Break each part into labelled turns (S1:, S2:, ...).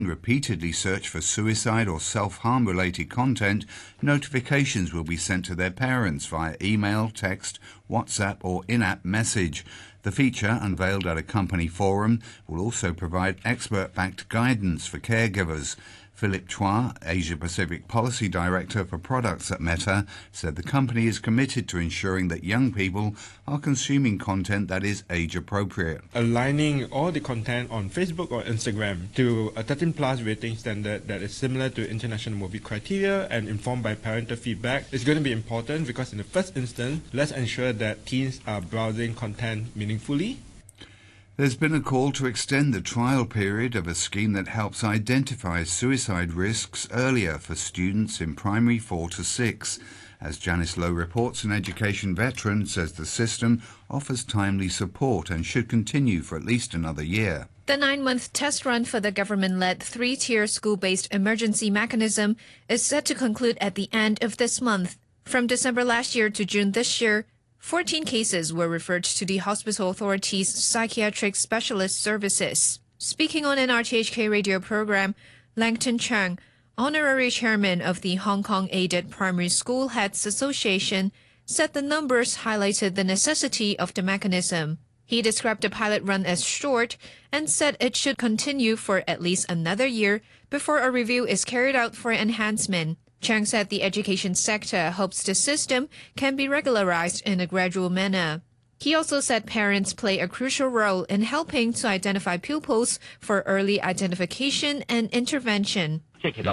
S1: repeatedly search for suicide or self-harm related content, notifications will be sent to their parents via email, text, WhatsApp or in-app message. The feature, unveiled at a company forum, will also provide expert-backed guidance for caregivers. Philip Chua, Asia-Pacific Policy Director for Products at Meta, said the company is committed to ensuring that young people are consuming content that is age-appropriate.
S2: Aligning all the content on Facebook or Instagram to a 13-plus rating standard that is similar to international movie criteria and informed by parental feedback is going to be important because in the first instance, let's ensure that teens are browsing content meaningfully.
S1: There's been a call to extend the trial period of a scheme that helps identify suicide risks earlier for students in primary 4 to 6. As Janice Lowe reports, an education veteran says the system offers timely support and should continue for at least another year.
S3: The 9-month test run for the government-led 3-tier school-based emergency mechanism is set to conclude at the end of this month. From December last year to June this year, 14 cases were referred to the Hospital Authority's Psychiatric Specialist Services. Speaking on an RTHK radio program, Langton Chang, honorary chairman of the Hong Kong Aided Primary School Heads Association, said the numbers highlighted the necessity of the mechanism. He described the pilot run as short and said it should continue for at least another year before a review is carried out for enhancement. Chang said the education sector hopes the system can be regularized in a gradual manner. He also said parents play a crucial role in helping to identify pupils for early identification and intervention.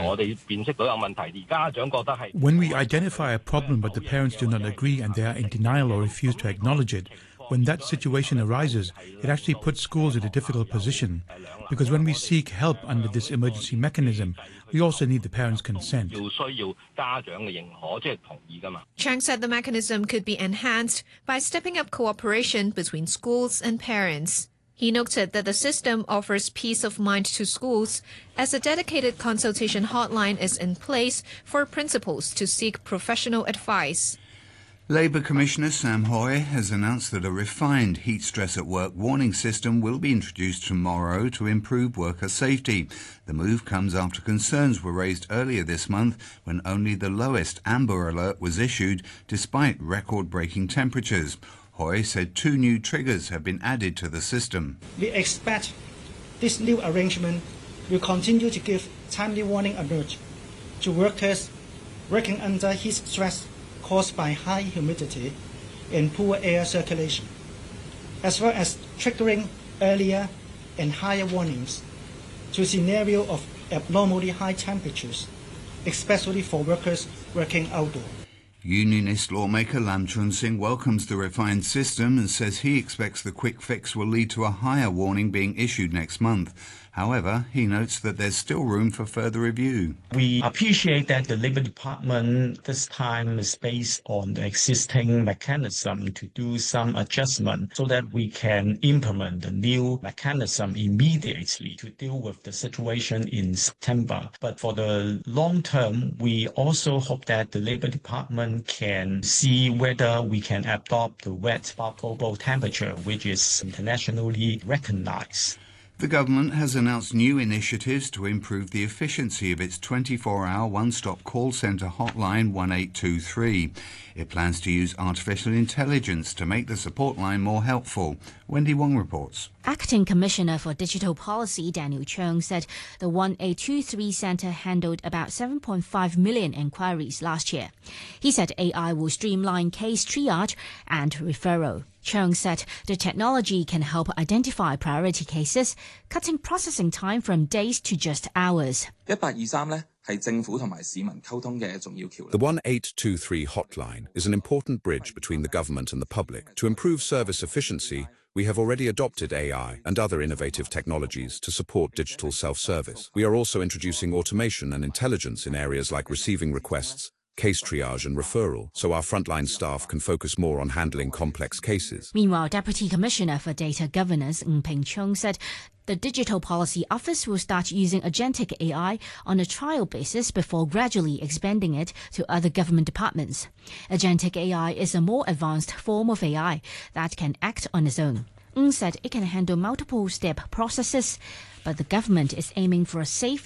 S4: When we identify a problem but the parents do not agree and they are in denial or refuse to acknowledge it, when that situation arises, it actually puts schools in a difficult position. Because when we seek help under this emergency mechanism, we also need the parents' consent.
S3: Chang said the mechanism could be enhanced by stepping up cooperation between schools and parents. He noted that the system offers peace of mind to schools as a dedicated consultation hotline is in place for principals to seek professional advice.
S1: Labour Commissioner Sam Hui has announced that a refined heat stress at work warning system will be introduced tomorrow to improve worker safety. The move comes after concerns were raised earlier this month when only the lowest amber alert was issued despite record-breaking temperatures. Hui said 2 new triggers have been added to the system.
S5: We expect this new arrangement will continue to give timely warning alert to workers working under heat stress caused by high humidity and poor air circulation, as well as triggering earlier and higher warnings to a scenario of abnormally high temperatures, especially for workers working outdoors.
S1: Unionist lawmaker Lam Chun Sing welcomes the refined system and says he expects the quick fix will lead to a higher warning being issued next month. However, he notes that there's still room for further review.
S6: We appreciate that the Labour Department this time is based on the existing mechanism to do some adjustment so that we can implement the new mechanism immediately to deal with the situation in September. But for the long term, we also hope that the Labour Department can see whether we can adopt the wet bulb global temperature, which is internationally recognized.
S1: The government has announced new initiatives to improve the efficiency of its 24-hour one-stop call centre hotline 1823. It plans to use artificial intelligence to make the support line more helpful. Wendy Wong reports.
S7: Acting Commissioner for Digital Policy Daniel Cheung said the 1823 centre handled about 7.5 million inquiries last year. He said AI will streamline case triage and referral. Cheung said the technology can help identify priority cases, cutting processing time from days to just hours.
S8: The 1823 hotline is an important bridge between the government and the public. To improve service efficiency, we have already adopted AI and other innovative technologies to support digital self-service. We are also introducing automation and intelligence in areas like receiving requests, case triage and referral, so our frontline staff can focus more on handling complex cases.
S7: Meanwhile, Deputy Commissioner for Data Governance Ng Ping Chung said the Digital Policy Office will start using agentic AI on a trial basis before gradually expanding it to other government departments. Agentic AI is a more advanced form of AI that can act on its own. Ng said it can handle multiple step processes, but the government is aiming for a safe